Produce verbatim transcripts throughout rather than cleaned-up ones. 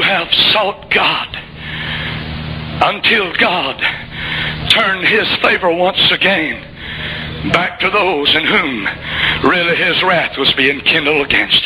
have sought God until God turned His favor once again back to those in whom really His wrath was being kindled against.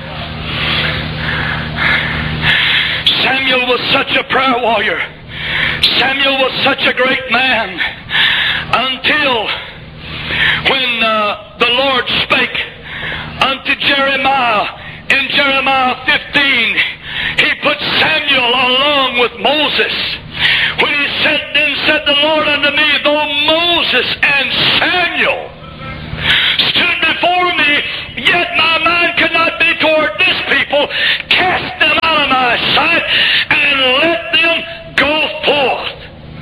Samuel was such a prayer warrior. Samuel was such a great man until when uh, the Lord spake unto Jeremiah in Jeremiah fifteen. He put Samuel along with Moses. When he said, then said the Lord unto me, though Moses and Samuel stood before me, yet my mind could not be toward this people. Cast them out of my sight and let them go forth.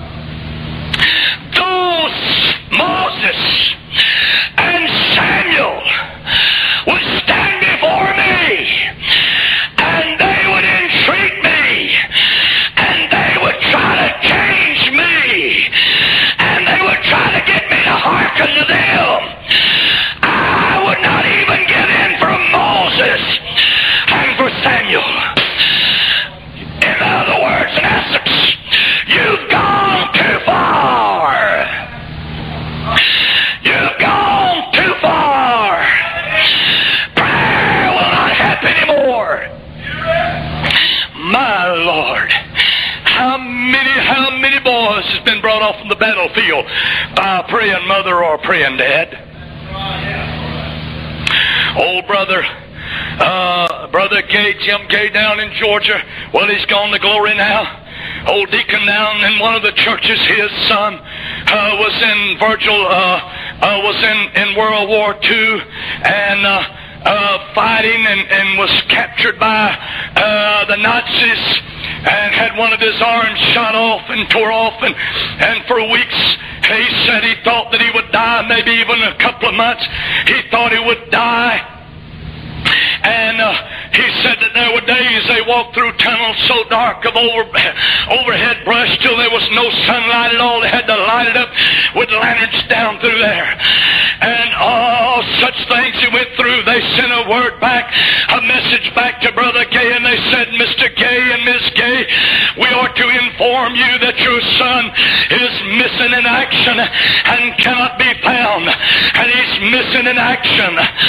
Those Moses and Samuel would stand before me, and they would entreat me, and they would try to change me, and they would try to get me to hearken to them. I would not even give in for Moses and for Samuel. In other words, in essence, you've gone too far. You've gone too far. Prayer will not help anymore. My Lord, how many, how many boys has been brought off from the battlefield by a praying mother or a praying dad? Old brother, uh, brother Gay, Jim Gay down in Georgia. Well, he's gone to glory now. Old deacon down in one of the churches, his son uh, was in Virgil, uh, uh, was in, in World War Two, and uh, uh, fighting and, and was captured by uh, the Nazis, and had one of his arms shot off and tore off, and, and for weeks he said he thought that he would die, maybe even a couple of months. He thought he would die. And uh, he said that there were days they walked through tunnels so dark of over, overhead brush till there was no sunlight at all. They had to light it up with lanterns down through there. And all such things he went through. They sent a word back, a message back to Brother Gay, and they said, Mister Gay and Miss Gay, we are to inform you that your son is missing in action and cannot be found. And he's missing in action.